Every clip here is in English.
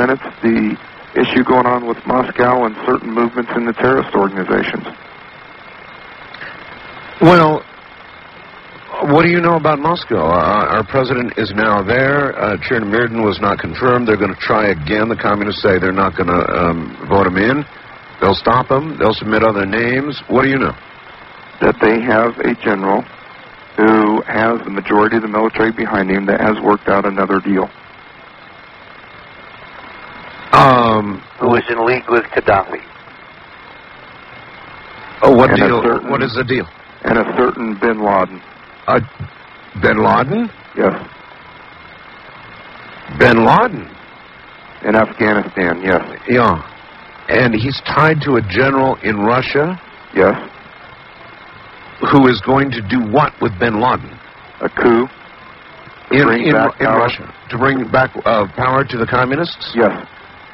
minutes the issue going on with Moscow and certain movements in the terrorist organizations. Well, what do you know about Moscow? Our president is now there. Chernomyrdin was not confirmed. They're going to try again. The communists say they're not going to vote him in. They'll stop him. They'll submit other names. What do you know? That they have a general who has the majority of the military behind him that has worked out another deal. Who is in league with Gaddafi. Oh, what deal? What is the deal? And a certain bin Laden. Bin Laden? Yes. Bin Laden? In Afghanistan, yes. Yeah. And he's tied to a general in Russia? Yes. Who is going to do what with bin Laden? A coup. In Russia. To bring back power to the communists? Yes.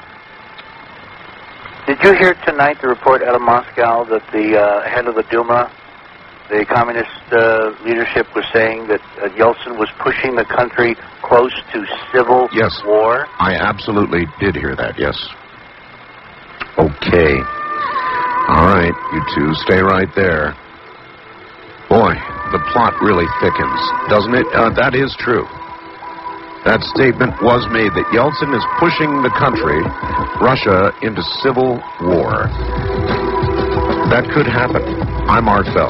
Did you hear tonight the report out of Moscow that the head of the Duma, the communist leadership, was saying that Yeltsin was pushing the country close to civil war? I absolutely did hear that, yes. Okay. All right, you two, stay right there. Boy, the plot really thickens, doesn't it? That is true. That statement was made that Yeltsin is pushing the country, Russia, into civil war. That could happen. I'm Art Bell.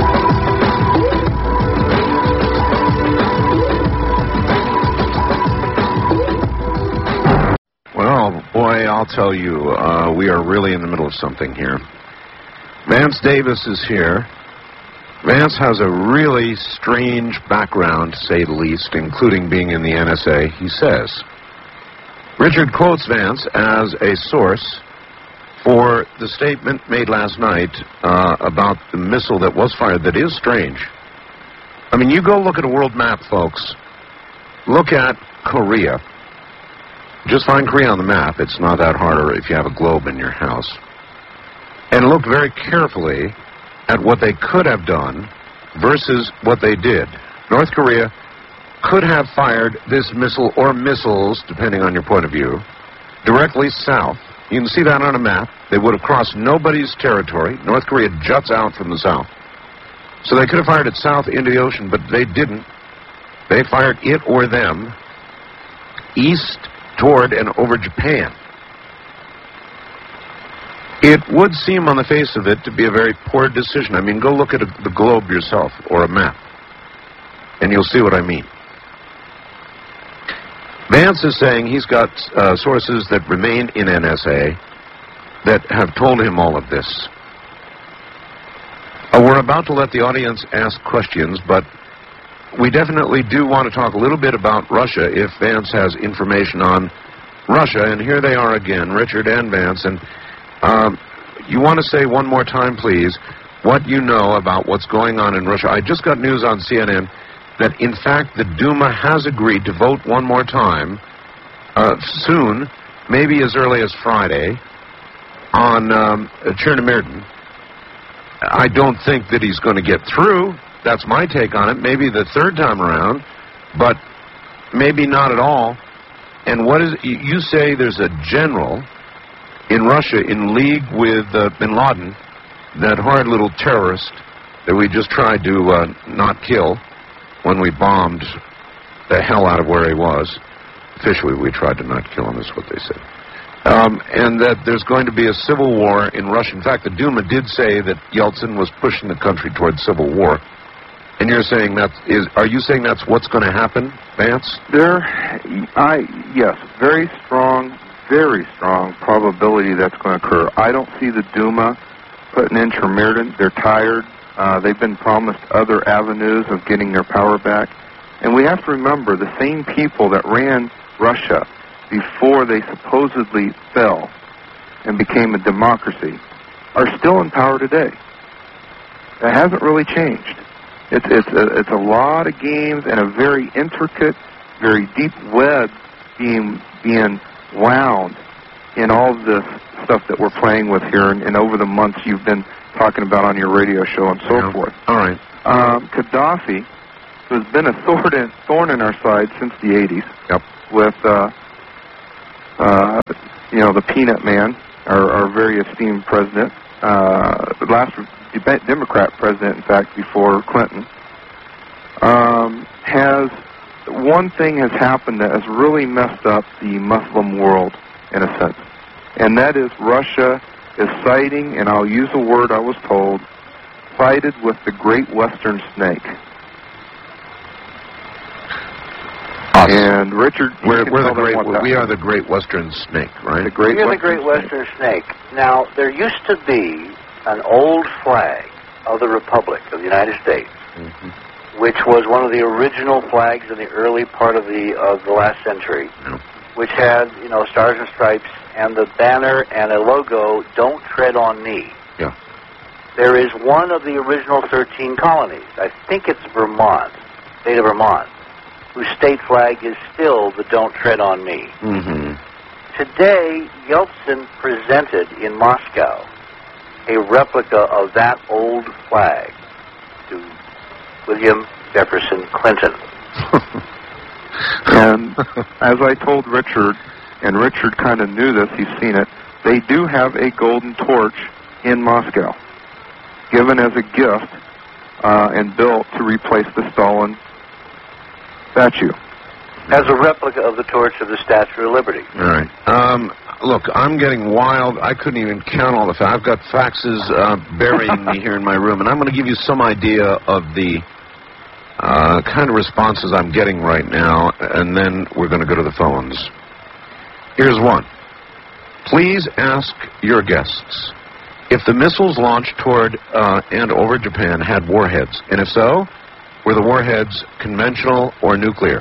Well, boy, I'll tell you, we are really in the middle of something here. Vance Davis is here. Vance has a really strange background, to say the least, including being in the NSA, he says. Richard quotes Vance as a source for the statement made last night about the missile that was fired that is strange. I mean, you go look at a world map, folks. Look at Korea. Just find Korea on the map. It's not that hard if you have a globe in your house. And look very carefully at what they could have done versus what they did. North Korea could have fired this missile or missiles, depending on your point of view, directly south. You can see that on a map. They would have crossed nobody's territory. North Korea juts out from the south. So they could have fired it south into the ocean, but they didn't. They fired it or them east toward and over Japan. It would seem on the face of it to be a very poor decision. I mean, go look at the globe yourself or a map, and you'll see what I mean. Vance is saying he's got sources that remain in NSA that have told him all of this. We're about to let the audience ask questions, but we definitely do want to talk a little bit about Russia if Vance has information on Russia. And here they are again, Richard and Vance. And you want to say one more time, please, what you know about what's going on in Russia. I just got news on CNN that, in fact, the Duma has agreed to vote one more time soon, maybe as early as Friday, on Chernomyrdin. I don't think that he's going to get through. That's my take on it. Maybe the third time around, but maybe not at all. And what is you say there's a general in Russia in league with bin Laden, that hard little terrorist that we just tried to not kill when we bombed the hell out of where he was. Officially, we tried to not kill him, is what they said. And that there's going to be a civil war in Russia. In fact, the Duma did say that Yeltsin was pushing the country towards civil war. And you're saying are you saying that's what's going to happen, Vance? Yes, very strong probability that's going to occur. I don't see the Duma putting in Chernomyrdin. They're tired. They've been promised other avenues of getting their power back. And we have to remember the same people that ran Russia before they supposedly fell and became a democracy are still in power today. That hasn't really changed. It's a lot of games and a very intricate, very deep web being wound in all of this stuff that we're playing with here and over the months you've been talking about on your radio show and so forth. All right. Gaddafi, who's been a thorn in our side since the 80s, yep, with the Peanut Man, our very esteemed president, the last Democrat president, in fact, before Clinton, one thing has happened that has really messed up the Muslim world, in a sense, and that is Russia is siding, and I'll use a word I was told, sided with the Great Western Snake. And Richard, we are the Great Western Snake, right? We are the Great Western Snake. Now, there used to be an old flag of the Republic of the United States, which was one of the original flags in the early part of the last century, which had, stars and stripes, and the banner and a logo, "Don't Tread on Me." Yeah. There is one of the original 13 colonies, I think it's Vermont, state of Vermont, whose state flag is still the "Don't Tread on Me." Today, Yeltsin presented in Moscow a replica of that old flag to William Jefferson Clinton. And as I told Richard, and Richard kind of knew this, he's seen it, they do have a golden torch in Moscow, given as a gift and built to replace the Stalin statue. As a replica of the torch of the Statue of Liberty. All right. Look, I'm getting wild. I couldn't even count all the facts. I've got faxes burying me here in my room, and I'm going to give you some idea of the kind of responses I'm getting right now, and then we're going to go to the phones. Here's one. Please ask your guests if the missiles launched toward and over Japan had warheads, and if so, were the warheads conventional or nuclear?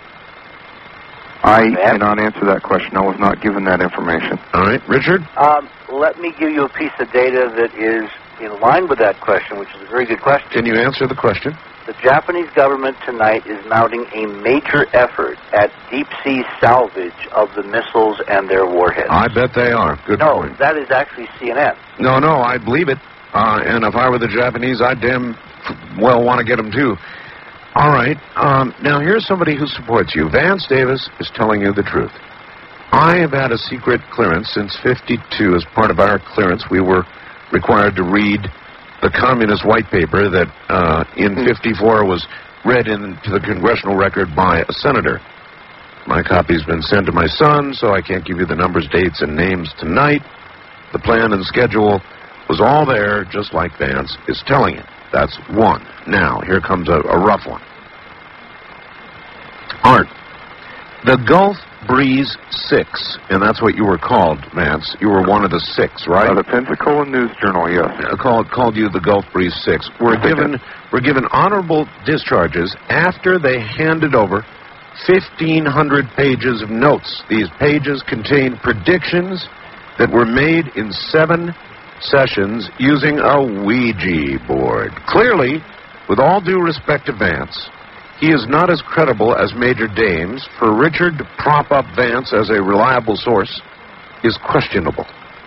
I cannot answer that question. I was not given that information. All right. Richard? Let me give you a piece of data that is in line with that question, which is a very good question. Can you answer the question? The Japanese government tonight is mounting a major effort at deep-sea salvage of the missiles and their warheads. I bet they are. Good point. No, that is actually CNN. No, I believe it. And if I were the Japanese, I'd damn well want to get them, too. All right. Now, here's somebody who supports you. Vance Davis is telling you the truth. I have had a secret clearance since 52. As part of our clearance, we were required to read the Communist White Paper that in 54 was read into the congressional record by a senator. My copy's been sent to my son, so I can't give you the numbers, dates, and names tonight. The plan and schedule was all there, just like Vance is telling you. That's one. Now, here comes a rough one. Art, the Gulf Breeze 6, and that's what you were called, Vance. You were one of the 6, right? The Pensacola News Journal, yes. Called you the Gulf Breeze 6. Were given honorable discharges after they handed over 1,500 pages of notes. These pages contained predictions that were made in 7 sessions using a Ouija board. Clearly, with all due respect to Vance, he is not as credible as Major Dames. For Richard to prop up Vance as a reliable source is questionable.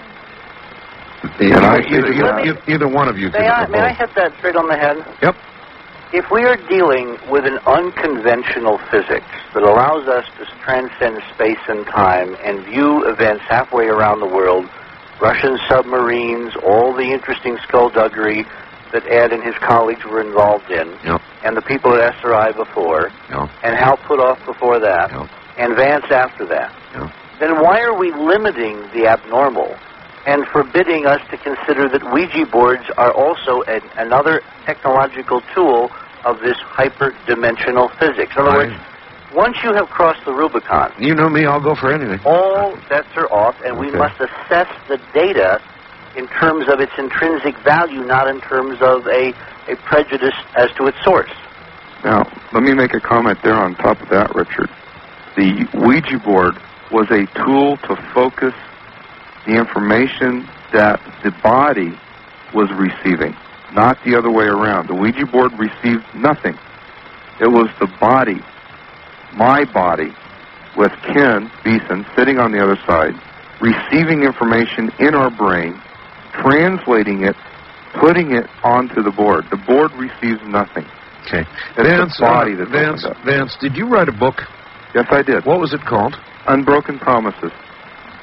Either one of you can. May I hit that straight on the head? Yep. If we are dealing with an unconventional physics that allows us to transcend space and time and view events halfway around the world, Russian submarines, all the interesting skullduggery that Ed and his colleagues were involved in, and the people at SRI before, and Hal Puthoff before that, and Vance after that, then why are we limiting the abnormal and forbidding us to consider that Ouija boards are also another technological tool of this hyperdimensional physics? In other words, once you have crossed the Rubicon... You know me, I'll go for anything. All bets are off, and we must assess the data in terms of its intrinsic value, not in terms of a prejudice as to its source. Now, let me make a comment there on top of that, Richard. The Ouija board was a tool to focus the information that the body was receiving, not the other way around. The Ouija board received nothing. It was the body, my body, with Ken Beeson sitting on the other side, receiving information in our brain, translating it, putting it onto the board. The board receives nothing. Okay. It's the body that's Vance, did you write a book? Yes, I did. What was it called? Unbroken Promises.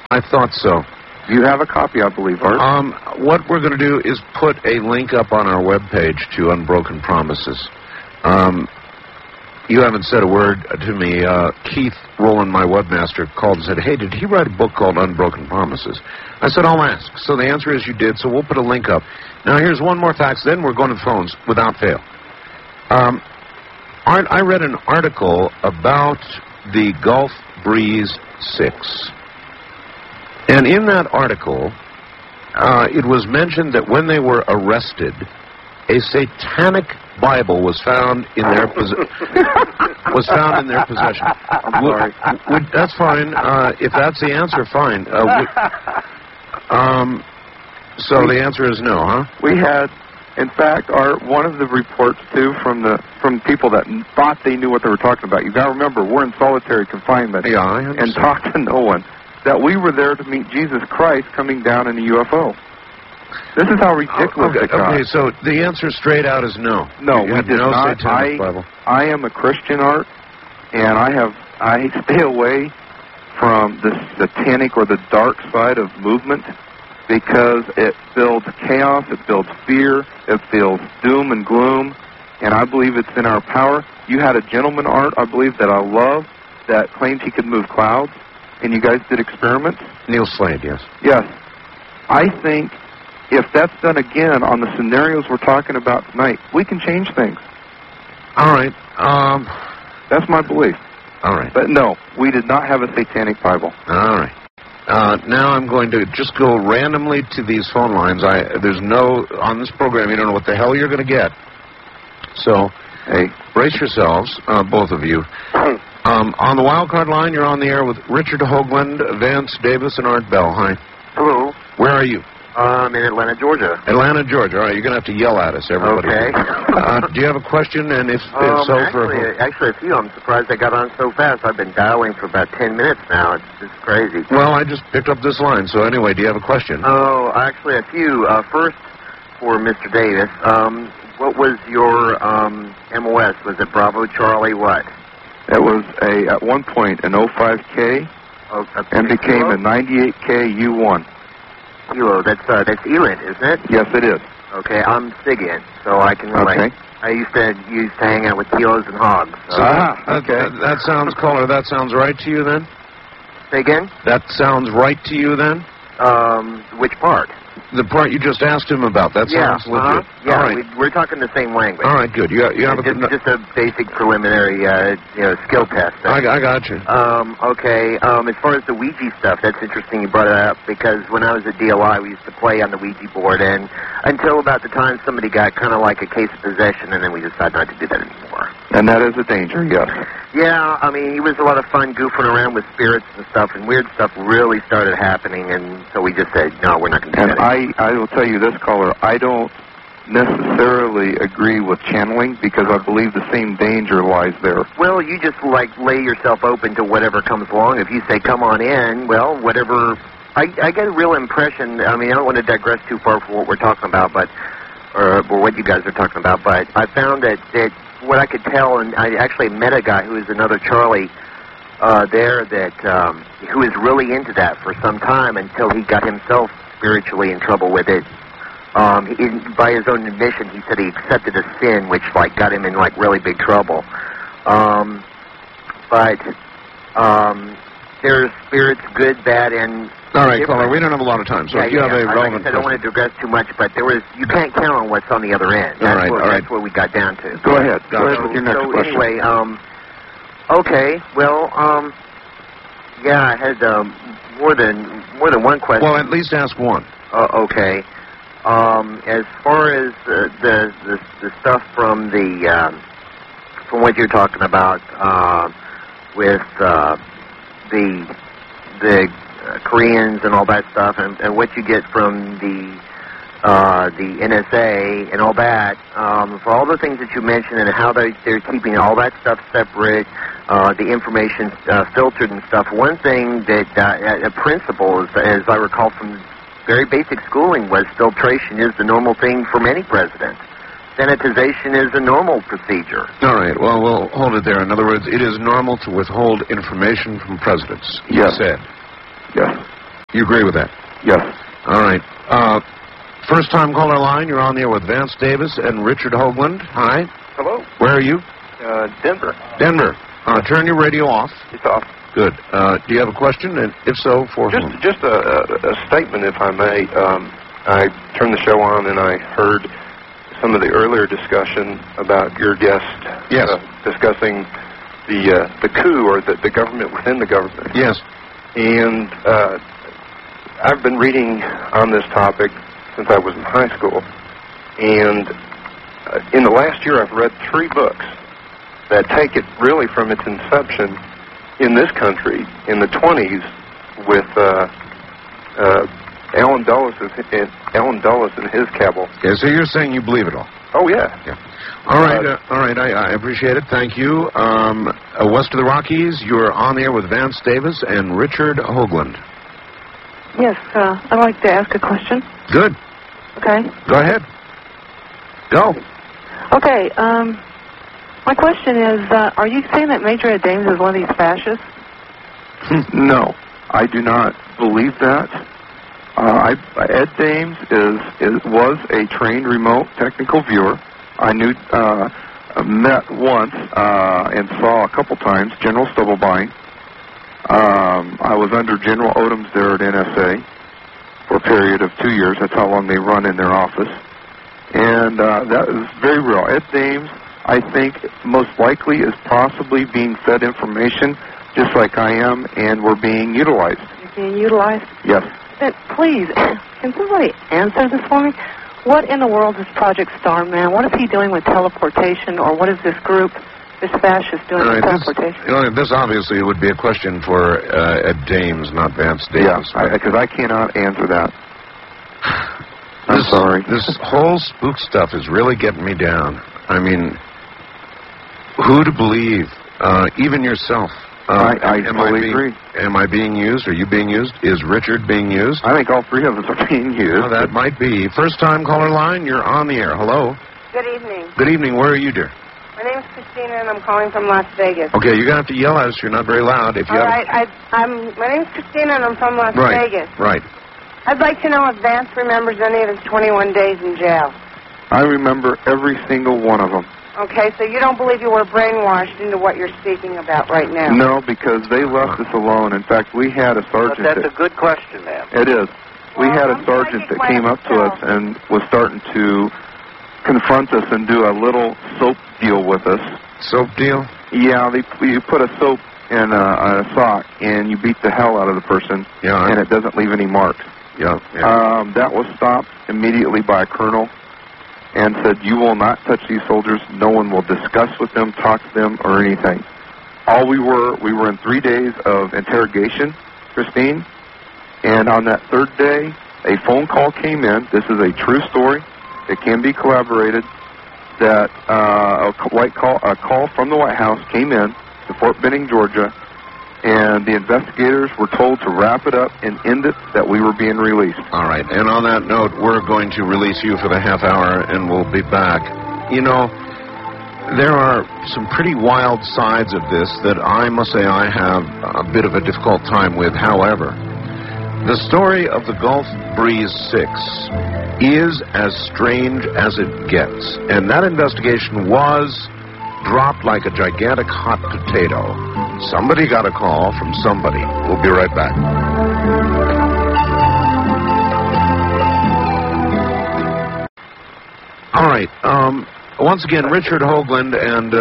I thought so. You have a copy, I believe, Art. What we're going to do is put a link up on our webpage to Unbroken Promises. You haven't said a word to me. Keith Rowland, my webmaster, called and said, hey, did he write a book called Unbroken Promises? I said, I'll ask. So the answer is you did, so we'll put a link up. Now, here's one more fax, then we're going to the phones without fail. I read an article about the Gulf Breeze 6. And in that article, it was mentioned that when they were arrested, a satanic Bible was found in their possession. I'm sorry. That's fine. If that's the answer, fine. So the answer is no, huh? We had, in fact, one of the reports too from people that thought they knew what they were talking about. You got to remember, we're in solitary confinement. Yeah, I understand. And talk to no one. That we were there to meet Jesus Christ coming down in a UFO. This is how ridiculous it got. Okay, so the answer straight out is no. No, we did no not. Satanic Bible. I am a Christian, Art, and I stay away from the satanic or the dark side of movement because it builds chaos, it builds fear, it builds doom and gloom, and I believe it's in our power. You had a gentleman, Art, I believe, that I love, that claimed he could move clouds, and you guys did experiments? Neil Slade, yes. Yes. I think if that's done again on the scenarios we're talking about tonight, we can change things. All right. That's my belief. All right. But no, we did not have a satanic Bible. All right. Now I'm going to just go randomly to these phone lines. There's no, on this program, you don't know what the hell you're going to get. So, hey, brace yourselves, both of you. On the wild card line, you're on the air with Richard Hoagland, Vance Davis, and Art Bell. Hi. Hello. Where are you? I'm in Atlanta, Georgia. Atlanta, Georgia. All right, you're going to have to yell at us, everybody. Okay. Do you have a question? And if so, actually, a few. I'm surprised I got on so fast. I've been dialing for about 10 minutes now. It's just crazy. Well, I just picked up this line. So anyway, do you have a question? Oh, actually, a few. First, for Mr. Davis, what was your MOS? Was it Bravo Charlie what? It was at one point an 05K and became a 98K U1. Kilo. That's Elint, isn't it? Yes, it is. Okay, I'm SIGINT, so I can relate. Okay. I used to hang out with kilos and hogs. So. Okay. That sounds, caller, that sounds right to you then? Say again? That sounds right to you then? Which part? The part you just asked him about. That sounds legit. Yeah, all right. we're talking the same language. All right, good. You have just a basic preliminary skill test. I got you. Okay. As far as the Ouija stuff, that's interesting you brought it up because when I was at DLI, we used to play on the Ouija board, and until about the time somebody got kind of like a case of possession, and then we decided not to do that anymore. And that is a danger, yes. Yeah, I mean, it was a lot of fun goofing around with spirits and stuff, and weird stuff really started happening, and so we just said, no, we're not going to do that anymore. I will tell you this, caller, I don't necessarily agree with channeling because I believe the same danger lies there. Well, you just, lay yourself open to whatever comes along. If you say, come on in, well, whatever. I get a real impression, I mean, I don't want to digress too far from what we're talking about, or what you guys are talking about, but I found that what I could tell, and I actually met a guy who is another Charlie there who is really into that for some time until he got himself spiritually in trouble with it. By his own admission, he said he accepted a sin which got him in really big trouble. But there's spirits, good, bad, and all right, caller, we don't have a lot of time, so if you have a relevant I don't want to digress too much, but you can't count on what's on the other end. That's what we got down to. Go ahead. Go ahead with your next question. Anyway, okay, well, I had more than one question. Well, at least ask one. Okay. As far as the stuff from from what you're talking about with the Koreans and all that stuff, and what you get from the NSA and all that, for all the things that you mentioned and how they're keeping all that stuff separate, the information filtered and stuff. One thing that a principle, as I recall from very basic schooling, was filtration is the normal thing for many presidents. Sanitization is a normal procedure. All right. Well, we'll hold it there. In other words, it is normal to withhold information from presidents. Yes. Said. Yes. You agree with that? Yes. All right. First-time caller line, you're on there with Vance Davis and Richard Hoagland. Hi. Hello. Where are you? Denver. Denver. Turn your radio off. It's off. Good. Do you have a question? And if so, for whom? Just a statement, if I may. I turned the show on and I heard some of the earlier discussion about your guest discussing the coup or the government within the government. Yes. And I've been reading on this topic since I was in high school. And in the last year, I've read 3 books that take it really from its inception in this country in the 20s with Alan Dulles and his cabal. Okay, so you're saying you believe it all? Oh, yeah. All right. I appreciate it. Thank you. West of the Rockies, you're on there with Vance Davis and Richard Hoagland. Yes, I'd like to ask a question. Good. Okay. Go ahead. Go. Okay, my question is, are you saying that Major Ed Dames is one of these fascists? No, I do not believe that. Ed Dames was a trained remote technical viewer. I met once and saw a couple times General Stubblebine. I was under General Odoms there at NSA for a period of 2 years. That's how long they run in their office. And that is very real. Ed Dames, I think, most likely is possibly being fed information just like I am, and we're being utilized. You're being utilized? Yes. Then please, can somebody answer this for me? What in the world is Project Starman? What is he doing with teleportation, or what is this group, this fascist, doing with teleportation? This obviously would be a question for Ed Dames, not Vance Davis. Yeah, because I cannot answer that. I'm sorry. This whole spook stuff is really getting me down. I mean, who to believe? Even yourself. I fully agree. Am I being used? Are you being used? Is Richard being used? I think all 3 of us are being used. Oh, that might be. First-time caller line, you're on the air. Hello. Good evening. Good evening. Where are you, dear? My name is Christina, and I'm calling from Las Vegas. Okay, you're going to have to yell at us. You're not very loud. All right. My name is Christina, and I'm from Las Vegas. Right. I'd like to know if Vance remembers any of his 21 days in jail. I remember every single one of them. Okay, so you don't believe you were brainwashed into what you're speaking about right now? No, because they left us alone. In fact, we had a sergeant... But that's a good question, ma'am. It is. We had a sergeant that came up to us and was starting to confront us and do a little soap deal with us. Soap deal? Yeah, you put a soap in a sock and you beat the hell out of the person, and it doesn't leave any marks. Yeah. That was stopped immediately by a colonel and said, you will not touch these soldiers. No one will discuss with them, talk to them, or anything. We were in 3 days of interrogation, Christine, and on that 3rd day, a phone call came in. This is a true story. It can be corroborated that a call from the White House came in to Fort Benning, Georgia, and the investigators were told to wrap it up and end it, that we were being released. All right. And on that note, we're going to release you for the half hour, and we'll be back. You know, there are some pretty wild sides of this that I must say I have a bit of a difficult time with. However, the story of the Gulf Breeze 6 is as strange as it gets. And that investigation was dropped like a gigantic hot potato. Somebody got a call from somebody. We'll be right back. All right. Once again, Richard Hoagland and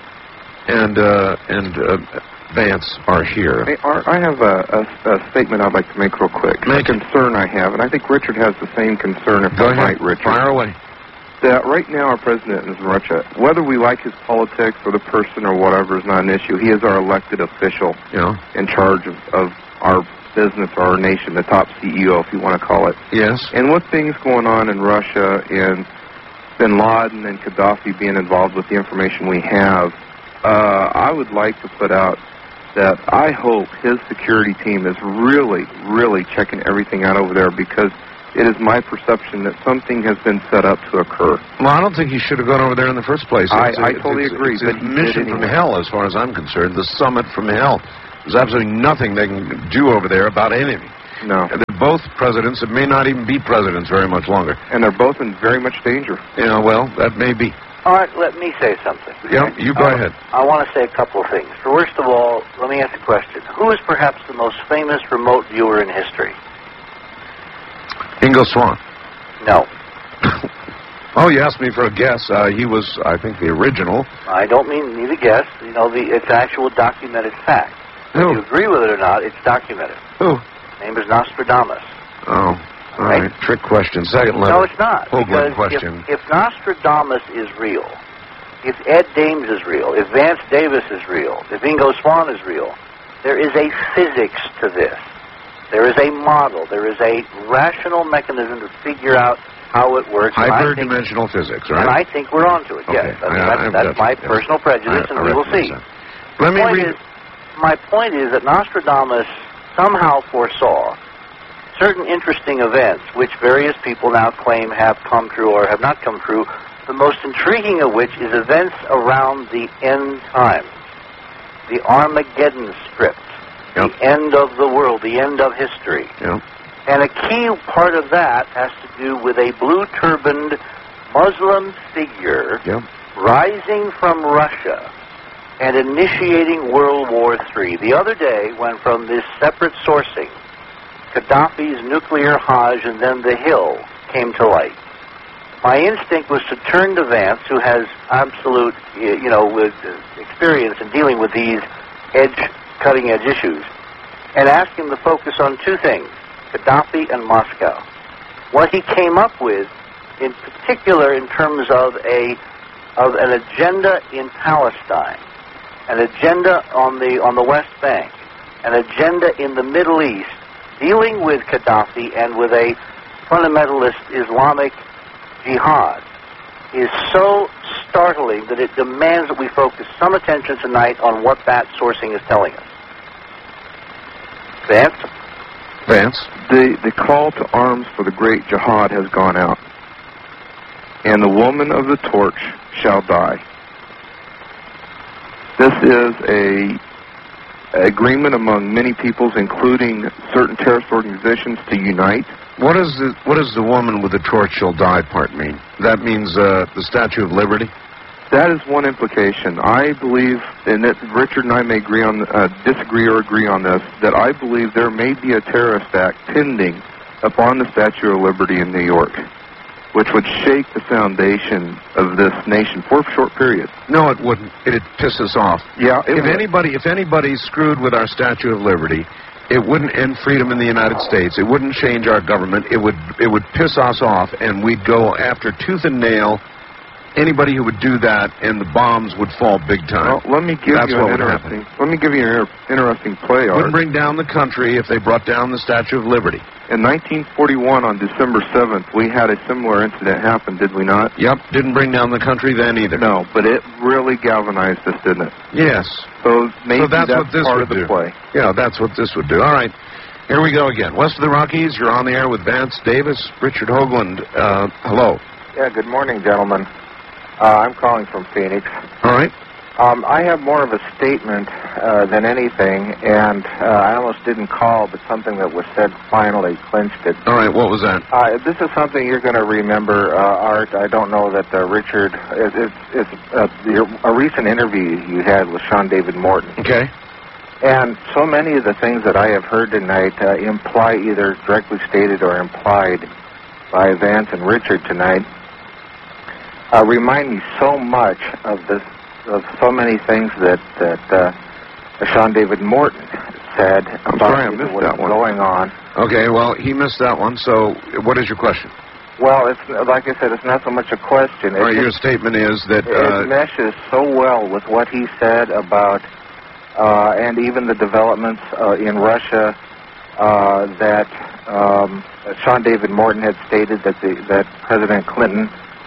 Vance are here. Hey, Art, I have a statement I'd like to make real quick. Make a concern I have, and I think Richard has the same concern, if I might, Richard. Fire away. That right now our president is in Russia. Whether we like his politics or the person or whatever is not an issue. He is our elected official in charge of our business or our nation, the top CEO, if you want to call it. Yes. And with things going on in Russia and bin Laden and Gaddafi being involved with the information we have, I would like to put out that I hope his security team is really, really checking everything out over there, because it is my perception that something has been set up to occur. Well, I don't think he should have gone over there in the first place. I totally agree. It's a mission from hell, as far as I'm concerned. The summit from hell. There's absolutely nothing they can do over there about anything. No. They're both presidents that may not even be presidents very much longer. And they're both in very much danger. Yeah, well, that may be. Art, let me say something. Yeah, you go ahead. I want to say a couple of things. First of all, let me ask a question. Who is perhaps the most famous remote viewer in history? Ingo Swann. No. Oh, you asked me for a guess. He was, I think, the original. I don't mean a guess. You know, it's actual documented fact. Who? If you agree with it or not, it's documented. Who? Name is Nostradamus. Oh, all right. Trick question. Second letter. No, it's not. Hoagland Because question. if Nostradamus is real, if Ed Dames is real, if Vance Davis is real, if Ingo Swann is real, there is a physics to this. There is a model. There is a rational mechanism to figure out how it works. Hyperdimensional physics, right? And I think we're onto it, Okay. yes. That's my personal prejudice, and we will see. Let me read. My point is that Nostradamus somehow foresaw certain interesting events which various people now claim have come true or have not come true, the most intriguing of which is events around the end times, the Armageddon script, the end of the world, the end of history. Yep. And a key part of that has to do with a blue-turbaned Muslim figure rising from Russia and initiating World War III. The other day, when from this separate sourcing, Gaddafi's nuclear Hajj and then the Hill came to light, my instinct was to turn to Vance, who has absolute, experience in dealing with these cutting-edge issues, and ask him to focus on two things: Gaddafi and Moscow. What he came up with, in particular, in terms of an agenda in Palestine, an agenda on the West Bank, an agenda in the Middle East, dealing with Gaddafi and with a fundamentalist Islamic jihad, is so startling that it demands that we focus some attention tonight on what that sourcing is telling us. Vance? The call to arms for the great jihad has gone out. And the woman of the torch shall die. This is a agreement among many peoples, including certain terrorist organizations, to unite. What does the woman with the torch shall die part mean? That means the Statue of Liberty? That is one implication. I believe, and that Richard and I may disagree or agree on this, that I believe there may be a terrorist act pending upon the Statue of Liberty in New York, which would shake the foundation of this nation for a short period. No, it wouldn't. It'd piss us off. Yeah. If anybody screwed with our Statue of Liberty, it wouldn't end freedom in the United States. It wouldn't change our government. It would piss us off, and we'd go after tooth and nail anybody who would do that, and the bombs would fall big time. Well, let me give you an interesting play, Art. Wouldn't bring down the country if they brought down the Statue of Liberty. In 1941, on December 7th, we had a similar incident happen, did we not? Yep, didn't bring down the country then either. No, but it really galvanized us, didn't it? Yes. So maybe that's what this part would of the do. play. Yeah, that's what this would do. All right, here we go again. West of the Rockies, you're on the air with Vance Davis, Richard Hoagland. Hello. Yeah, good morning, gentlemen. I'm calling from Phoenix. All right. I have more of a statement than anything, and I almost didn't call, but something that was said finally clinched it. All right, what was that? This is something you're going to remember, Art. I don't know that Richard... It's a recent interview you had with Sean David Morton. Okay. And so many of the things that I have heard tonight imply, either directly stated or implied by Vance and Richard tonight, remind me so much of so many things that Sean David Morton said about what's going on. Okay, well, he missed that one. So, what is your question? Well, it's like I said, it's not so much a question. All right, your statement is that it meshes so well with what he said about, and even the developments in Russia that Sean David Morton had stated that President Clinton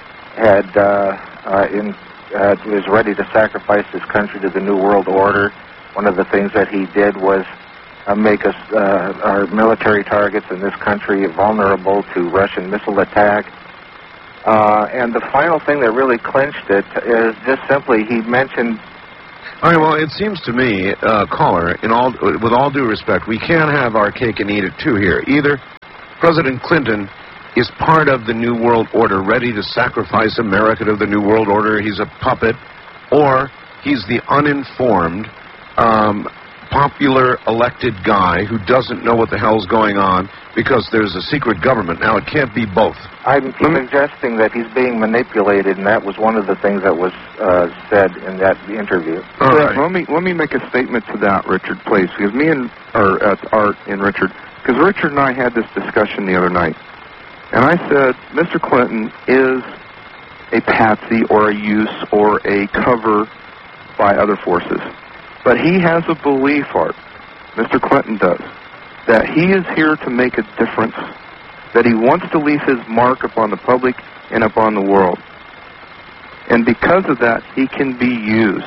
was ready to sacrifice his country to the New World Order. One of the things that he did was make us our military targets in this country vulnerable to Russian missile attack. And the final thing that really clinched it is just simply he mentioned... All right, well, it seems to me, caller, with all due respect, we can't have our cake and eat it too here. Either President Clinton is part of the New World Order, ready to sacrifice America to the New World Order, he's a puppet, or he's the uninformed, popular elected guy who doesn't know what the hell's going on because there's a secret government. Now, it can't be both. I'm suggesting that he's being manipulated, and that was one of the things that was said in that interview. All right. Let me make a statement to that, Richard, please, because Art and Richard, because Richard and I had this discussion the other night, and I said Mr. Clinton is a patsy or a use or a cover by other forces. But he has a belief, Art, Mr. Clinton does, that he is here to make a difference, that he wants to leave his mark upon the public and upon the world. And because of that, he can be used.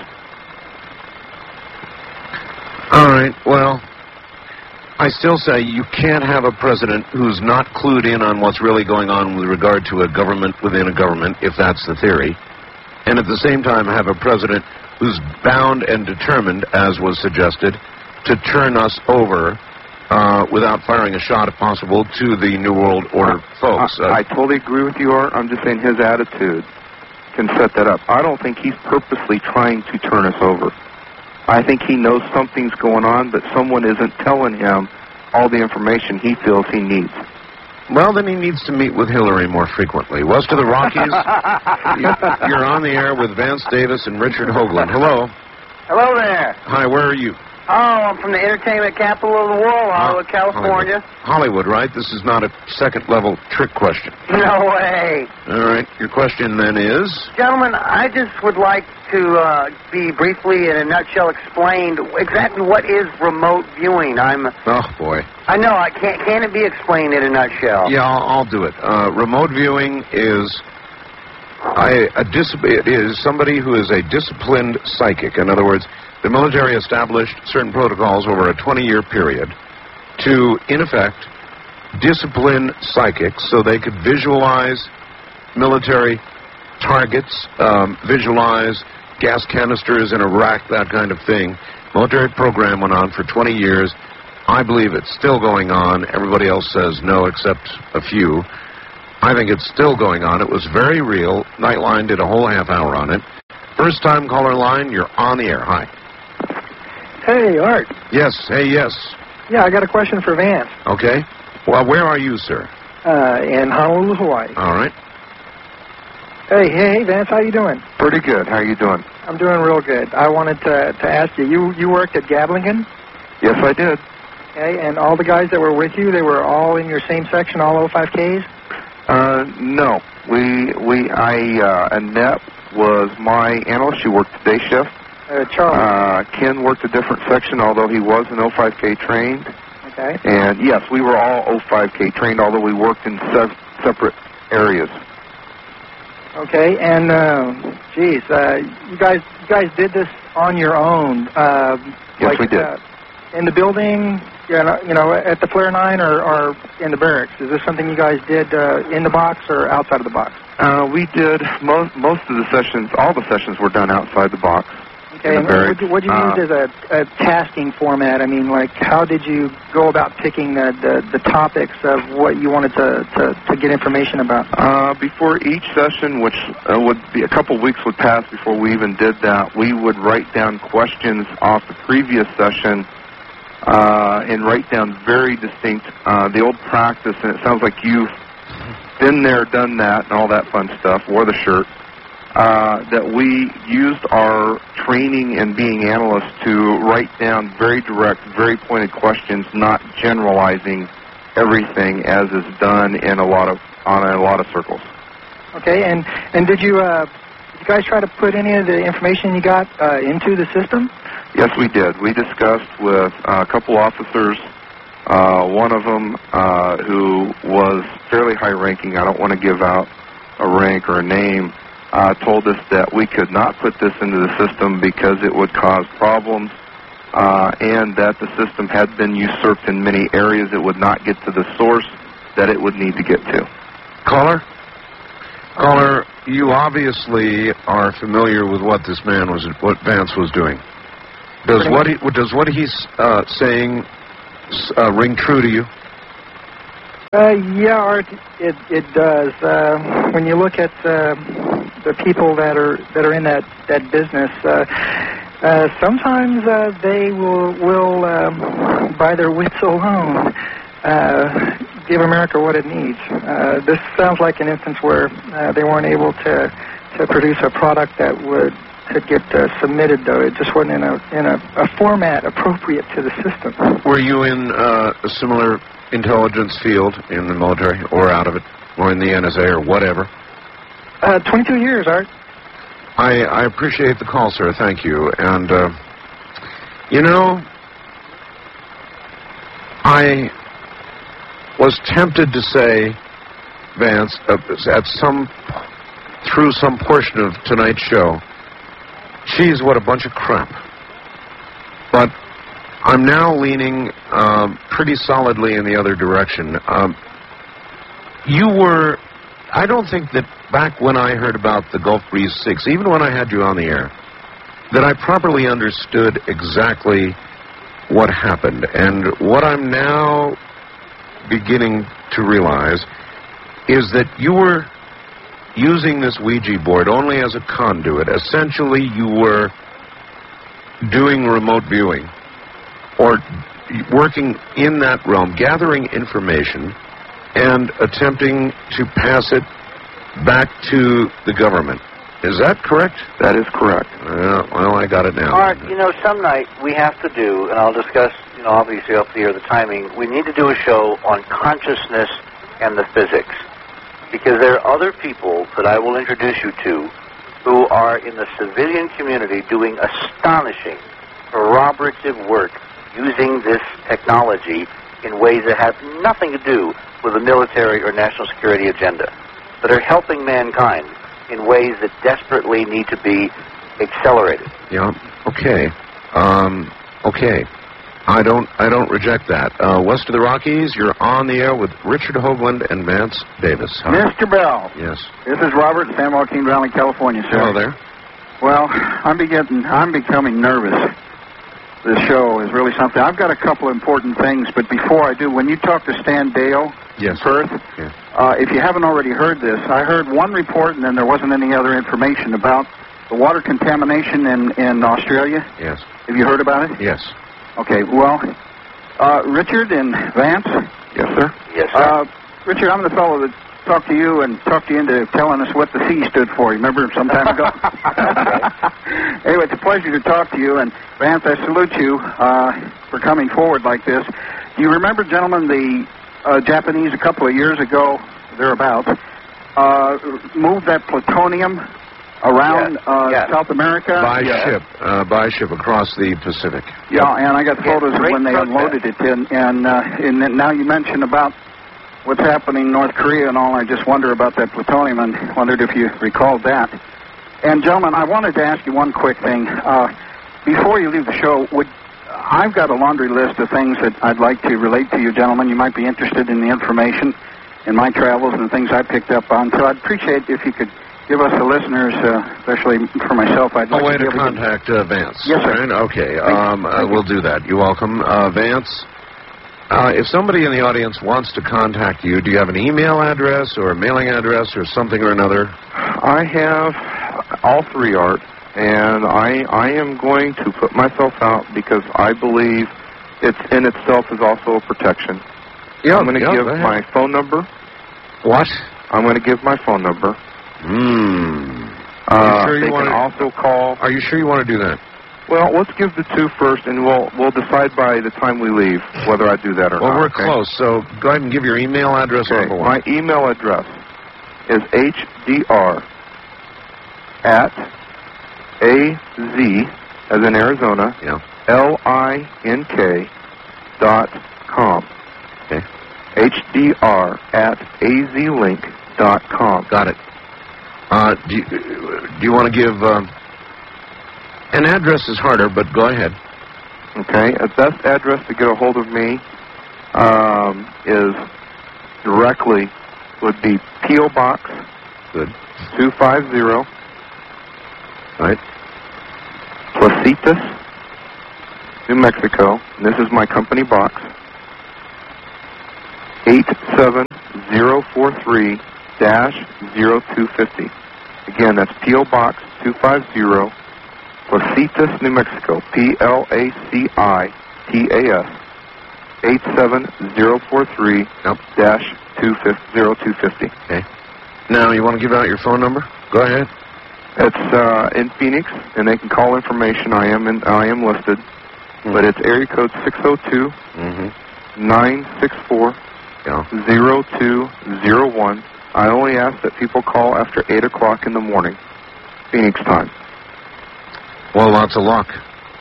All right, well, I still say you can't have a president who's not clued in on what's really going on with regard to a government within a government, if that's the theory, and at the same time have a president who's bound and determined, as was suggested, to turn us over without firing a shot, if possible, to the New World Order folks. I totally agree with you, Art. I'm just saying his attitude can set that up. I don't think he's purposely trying to turn us over. I think he knows something's going on, but someone isn't telling him all the information he feels he needs. Well, then he needs to meet with Hillary more frequently. West of the Rockies, you're on the air with Vance Davis and Richard Hoagland. Hello. Hello there. Hi, where are you? Oh, I'm from the entertainment capital of the world, Hollywood, California. Hollywood, right? This is not a second-level trick question. No way. All right. Your question, then, is? Gentlemen, I just would like to be briefly, in a nutshell, explained exactly what is remote viewing. Oh, boy. I know. Can it be explained in a nutshell? Yeah, I'll do it. Remote viewing is it is somebody who is a disciplined psychic. In other words, the military established certain protocols over a 20-year period to, in effect, discipline psychics so they could visualize military targets, visualize gas canisters in Iraq, that kind of thing. Military program went on for 20 years. I believe it's still going on. Everybody else says no, except a few. I think it's still going on. It was very real. Nightline did a whole half hour on it. First-time caller line, you're on the air. Hi. Hey, Art. Yes. Hey, yes. Yeah, I got a question for Vance. Okay. Well, where are you, sir? In Honolulu, Hawaii. All right. Hey, Vance, how you doing? Pretty good. How are you doing? I'm doing real good. I wanted to ask you, you worked at Gablingen? Yes, I did. Okay, and all the guys that were with you, they were all in your same section, all 05Ks? No. Annette was my analyst. She worked the day shift. Charles. Ken worked a different section, although he was an 05K trained. Okay. And yes, we were all 05K trained, although we worked in separate areas. Okay, and you guys did this on your own. Yes, we did. In the building, you know, at the Flare 9 or in the barracks. Is this something you guys did in the box or outside of the box? We did most of the sessions. All the sessions were done outside the box. Okay, and what did you use as a tasking format? I mean, like, how did you go about picking the topics of what you wanted to get information about? Before each session, which would be a couple weeks would pass before we even did that, we would write down questions off the previous session and write down very distinct, the old practice, and it sounds like you've been there, done that, and all that fun stuff, wore the shirt. That we used our training and being analysts to write down very direct, very pointed questions, not generalizing everything as is done in on a lot of circles. Okay, and did you guys try to put any of the information you got into the system? Yes, we did. We discussed with a couple officers. One of them who was fairly high-ranking. I don't want to give out a rank or a name. Told us that we could not put this into the system because it would cause problems, and that the system had been usurped in many areas. It would not get to the source that it would need to get to. Caller, you obviously are familiar with what Vance was doing. Does what he's saying ring true to you? Yeah, Art, it does. When you look at the people that are in that business, sometimes they will by their wits alone, give America what it needs. This sounds like an instance where they weren't able to produce a product that could get submitted, though. It just wasn't in a format appropriate to the system. Were you in a similar intelligence field in the military or out of it, or in the NSA or whatever? 22 years, Art. I appreciate the call, sir. Thank you. And, I was tempted to say, Vance, through some portion of tonight's show, geez, what a bunch of crap. But I'm now leaning pretty solidly in the other direction. I don't think that back when I heard about the Gulf Breeze 6, even when I had you on the air, that I properly understood exactly what happened. And what I'm now beginning to realize is that you were using this Ouija board only as a conduit. Essentially, you were doing remote viewing or working in that realm, gathering information and attempting to pass it back to the government. Is that correct? That is correct. Well, I got it now. Art, some night we have to do, and I'll discuss, obviously up here the timing, we need to do a show on consciousness and the physics. Because there are other people that I will introduce you to who are in the civilian community doing astonishing, corroborative work using this technology in ways that have nothing to do with the military or national security agenda, but are helping mankind in ways that desperately need to be accelerated. Yeah. Okay. Okay. I don't reject that. West of the Rockies, you're on the air with Richard Hoagland and Vance Davis. Mr. Bell. Yes. This is Robert in San Joaquin Valley, California, sir. Hello there. Well, I'm becoming nervous. This show is really something. I've got a couple of important things, but before I do, when you talk to Stan Dale in Perth, if you haven't already heard this, I heard one report and then there wasn't any other information about the water contamination in Australia. Yes. Have you heard about it? Yes. Okay, well, Richard and Vance? Yes, sir. Yes, sir. Richard, I'm the fellow that talked to you and talked you into telling us what the C stood for. You remember some time ago? Anyway, it's a pleasure to talk to you, and Vance, I salute you for coming forward like this. Do you remember, gentlemen, the Japanese a couple of years ago, thereabouts, moved that plutonium around South America? By ship across the Pacific. Yeah, and I got photos of when they unloaded it. And now you mentioned about what's happening in North Korea and all. I just wonder about that plutonium and wondered if you recalled that. And, gentlemen, I wanted to ask you one quick thing. Before you leave the show, I've got a laundry list of things that I'd like to relate to you, gentlemen. You might be interested in the information in my travels and things I picked up on. So I'd appreciate if you could give us the listeners, especially for myself, I'd like a way to to contact Vance. Yes, sir. Right? Okay, we'll do that. You're welcome. Vance, if somebody in the audience wants to contact you, do you have an email address or a mailing address or something or another? I have all three, Art, and I am going to put myself out because I believe it's in itself is also a protection. Yeah, I'm going to give my phone number. What? I'm going to give my phone number. Are you sure they can also call. Are you sure you want to do that? Well, let's give the two first, and we'll decide by the time we leave whether I do that or not. Well, we're close, so go ahead and give your email address. Okay. My email address is hdr at az, as in Arizona, link.com. Okay. hdr at azlink.com. Got it. Do you want to give... an address is harder, but go ahead. Okay. The best address to get a hold of me would be P.O. Box. Good. 250. Right. Placitas, New Mexico, and this is my company box, 87043-0250. Again, that's P.O. Box 250, Placitas, New Mexico, Placitas, 87043-0250. Okay. Now, you want to give out your phone number? Go ahead. It's in Phoenix, and they can call information. I am listed, but it's area code 602-964-0201. I only ask that people call after 8 o'clock in the morning, Phoenix time. Well, lots of luck.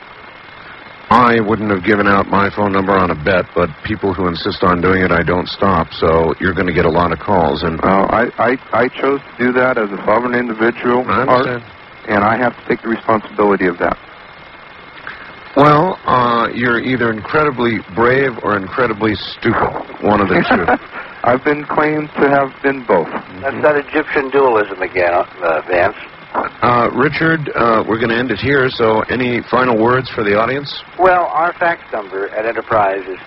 I wouldn't have given out my phone number on a bet, but people who insist on doing it, I don't stop. So you're going to get a lot of calls. And I chose to do that as a sovereign individual, I understand. and I have to take the responsibility of that. Well, you're either incredibly brave or incredibly stupid. One of the two. I've been claimed to have been both. That's that Egyptian dualism again, Vance. Richard, we're going to end it here, so any final words for the audience? Well, our fax number at Enterprise is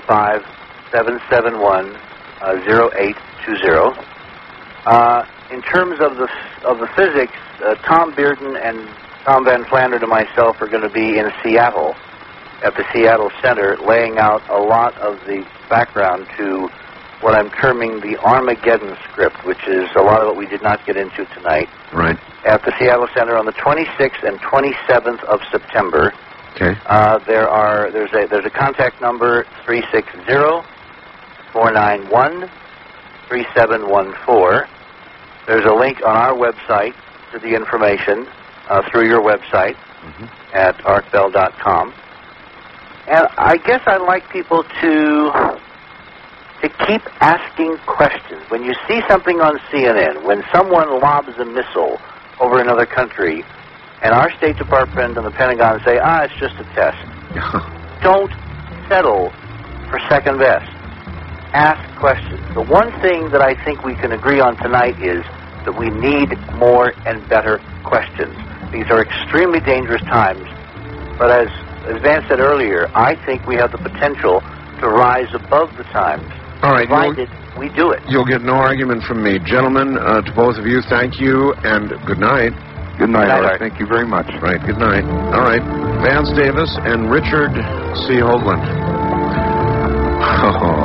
505-771-0820. In terms of the physics, Tom Bearden and Tom Van Flandern and myself are going to be in Seattle at the Seattle Center laying out a lot of the background to what I'm terming the Armageddon script, which is a lot of what we did not get into tonight. Right. At the Seattle Center on the 26th and 27th of September. Okay. There's a contact number 360-491-3714. There's a link on our website to the information through your website at arcbell.com. And I guess I'd like people to keep asking questions. When you see something on CNN, when someone lobs a missile over another country, and our State Department and the Pentagon say, it's just a test. Don't settle for second best. Ask questions. The one thing that I think we can agree on tonight is that we need more and better questions. These are extremely dangerous times, but as Vance said earlier, I think we have the potential to rise above the times. All right. Provided we do it. You'll get no argument from me. Gentlemen, to both of you, thank you, and good night. Good night, Art. Thank you very much. Right, good night. All right, Vance Davis and Richard C. Hoagland.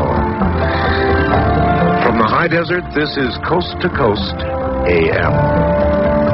From the high desert, this is Coast to Coast AM.